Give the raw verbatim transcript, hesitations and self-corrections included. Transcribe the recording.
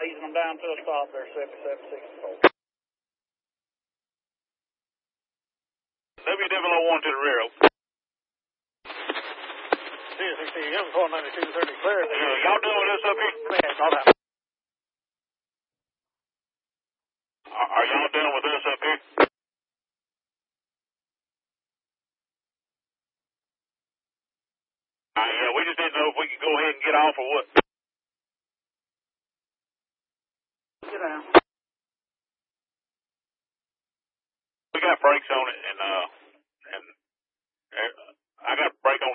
easing them down to a stop there, seventy-seven sixty-four. W double oh one to the rear. C S sixty, four ninety-two thirty, clear. Uh, y'all doing with this up here? Yeah, call that. Are, are y'all dealing with this up here? Uh, yeah, we just didn't know if we could go ahead and get off or what. Get down. We got brakes on it, and uh, and uh, I got brake on